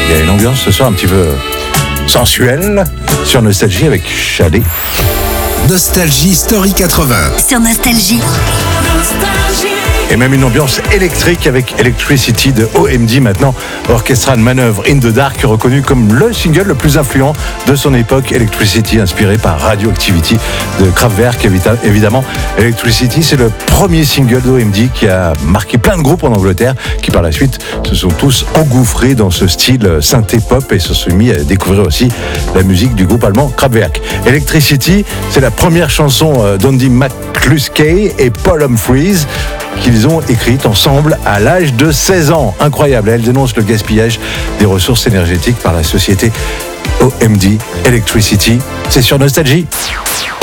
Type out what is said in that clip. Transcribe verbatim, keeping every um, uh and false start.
Il y a une ambiance ce soir un petit peu sensuelle sur Nostalgie avec Chalet. Nostalgie Story quatre-vingts. Sur Nostalgie. Et même une ambiance électrique avec Electricity de O M D maintenant. Orchestral Manœuvre in the Dark, reconnu comme le single le plus influent de son époque. Electricity, inspiré par Radioactivity de Kraftwerk, évidemment. Electricity, c'est le premier single d'O M D qui a marqué plein de groupes en Angleterre qui par la suite se sont tous engouffrés dans ce style synthé-pop et se sont mis à découvrir aussi la musique du groupe allemand Kraftwerk. Electricity, c'est la première chanson d'Andy McCluskey et Paul Humphries qu'ils ont écrite ensemble à l'âge de seize ans. Incroyable. Elle dénonce le gaspillage des ressources énergétiques par la société O M D. Electricity, c'est sur Nostalgie.